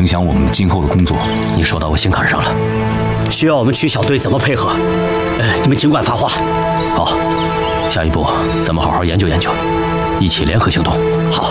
影响我们今后的工作。 你说到我心坎上了。需要我们区小队怎么配合？你们尽管发话。好，下一步咱们好好研究研究，一起联合行动。好。